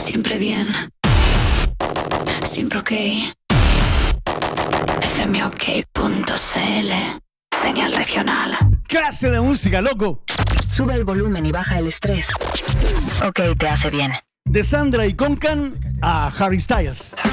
Siempre bien. Siempre ok. fmok.cl. Señal regional. Clase de música, loco. Sube el volumen y baja el estrés. Ok, te hace bien. De Sandra y Concan a Harry Styles.